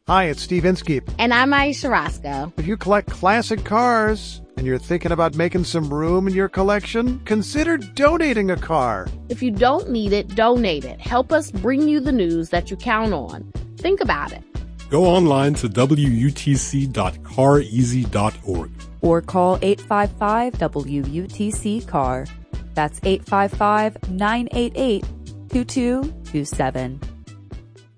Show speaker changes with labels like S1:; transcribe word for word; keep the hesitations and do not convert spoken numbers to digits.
S1: Hi, it's Steve Inskeep.
S2: And I'm Aisha Roscoe.
S1: If you collect classic cars and you're thinking about making some room in your collection, consider donating a car.
S2: If you don't need it, donate it. Help us bring you the news that you count on. Think about it.
S3: Go online to W U T C dot car easy dot org.
S4: Or call eight five five W U T C C A R. That's eight five five, nine eight eight, two two two seven.